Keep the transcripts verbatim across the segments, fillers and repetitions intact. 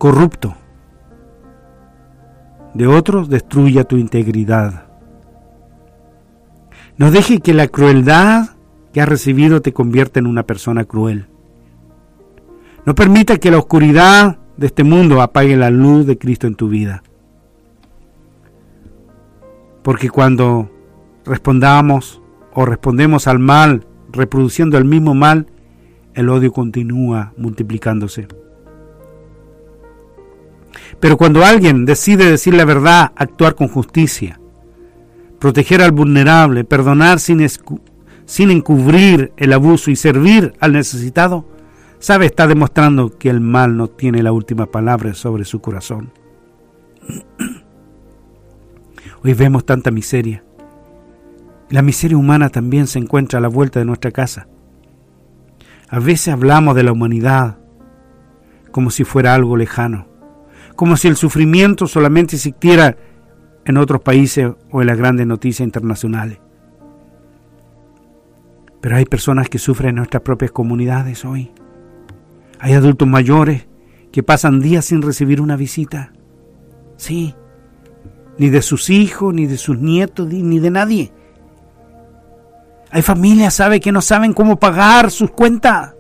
corrupto. De otros destruya tu integridad. No deje que la crueldad que has recibido te convierta en una persona cruel. No permita que la oscuridad de este mundo apague la luz de Cristo en tu vida. Porque cuando respondamos o respondemos al mal, reproduciendo el mismo mal, el odio continúa multiplicándose. Pero cuando alguien decide decir la verdad, actuar con justicia, proteger al vulnerable, perdonar sin, escu- sin encubrir el abuso y servir al necesitado, sabe, está demostrando que el mal no tiene la última palabra sobre su corazón. Hoy vemos tanta miseria. La miseria humana también se encuentra a la vuelta de nuestra casa. A veces hablamos de la humanidad como si fuera algo lejano, como si el sufrimiento solamente existiera en otros países o en las grandes noticias internacionales. Pero hay personas que sufren en nuestras propias comunidades hoy. Hay adultos mayores que pasan días sin recibir una visita. Sí, ni de sus hijos, ni de sus nietos, ni de nadie. Hay familias, ¿sabe?, que no saben cómo pagar sus cuentas.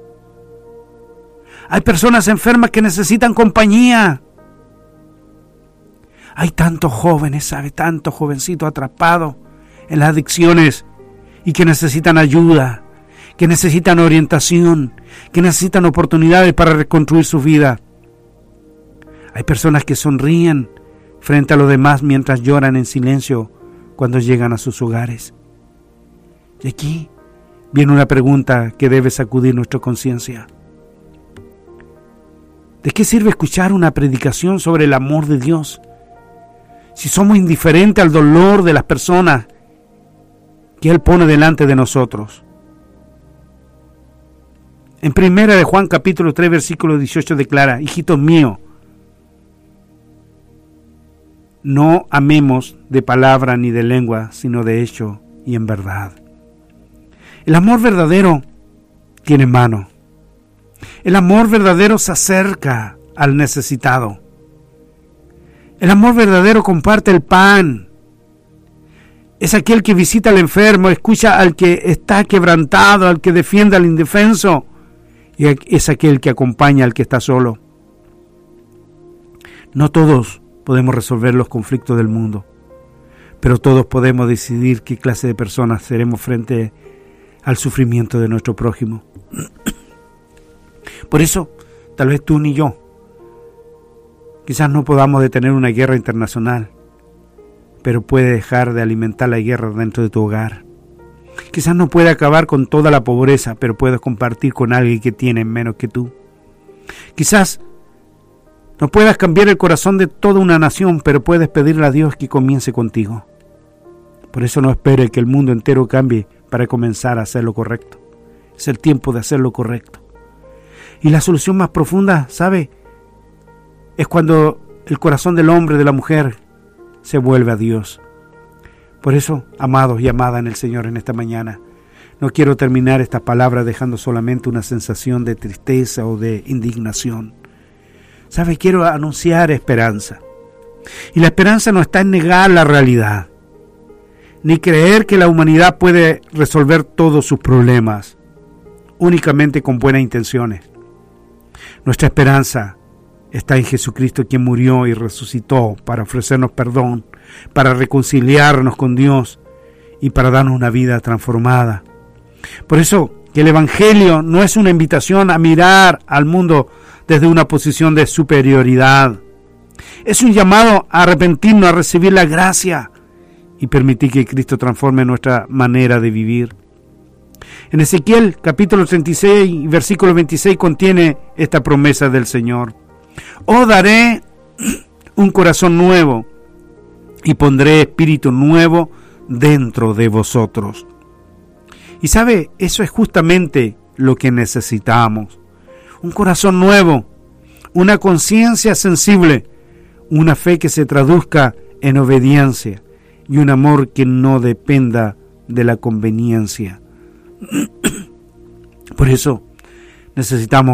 Hay personas enfermas que necesitan compañía. Hay tantos jóvenes, ¿sabe?, tantos jovencitos atrapados en las adicciones y que necesitan ayuda, que necesitan orientación, que necesitan oportunidades para reconstruir su vida. Hay personas que sonríen frente a los demás mientras lloran en silencio cuando llegan a sus hogares. Y aquí viene una pregunta que debe sacudir nuestra conciencia. ¿De qué sirve escuchar una predicación sobre el amor de Dios si somos indiferentes al dolor de las personas que Él pone delante de nosotros? En primera de Juan capítulo tres versículo dieciocho declara: hijitos míos, no amemos de palabra ni de lengua, sino de hecho y en verdad. El amor verdadero tiene mano. El amor verdadero se acerca al necesitado. El amor verdadero comparte el pan. Es aquel que visita al enfermo, escucha al que está quebrantado, al que defiende al indefenso, y es aquel que acompaña al que está solo. No todos podemos resolver los conflictos del mundo, pero todos podemos decidir qué clase de personas seremos frente al sufrimiento de nuestro prójimo. Por eso, tal vez tú ni yo, quizás no podamos detener una guerra internacional, pero puede dejar de alimentar la guerra dentro de tu hogar. Quizás no puede acabar con toda la pobreza, pero puedes compartir con alguien que tiene menos que tú. Quizás no puedas cambiar el corazón de toda una nación, pero puedes pedirle a Dios que comience contigo. Por eso no espere que el mundo entero cambie para comenzar a hacer lo correcto. Es el tiempo de hacer lo correcto. Y la solución más profunda, ¿sabe?, es cuando el corazón del hombre, de la mujer, se vuelve a Dios. Por eso, amados y amadas en el Señor en esta mañana, no quiero terminar esta palabra dejando solamente una sensación de tristeza o de indignación. ¿Sabe? Quiero anunciar esperanza. Y la esperanza no está en negar la realidad, ni creer que la humanidad puede resolver todos sus problemas únicamente con buenas intenciones. Nuestra esperanza está en Jesucristo, quien murió y resucitó para ofrecernos perdón, para reconciliarnos con Dios y para darnos una vida transformada. Por eso que el Evangelio no es una invitación a mirar al mundo desde una posición de superioridad. Es un llamado a arrepentirnos, a recibir la gracia y permitir que Cristo transforme nuestra manera de vivir. En Ezequiel capítulo treinta y seis, versículo veintiséis contiene esta promesa del Señor: os daré un corazón nuevo y pondré espíritu nuevo dentro de vosotros. Y sabe, eso es justamente lo que necesitamos: un corazón nuevo, una conciencia sensible, una fe que se traduzca en obediencia y un amor que no dependa de la conveniencia. Por eso necesitamos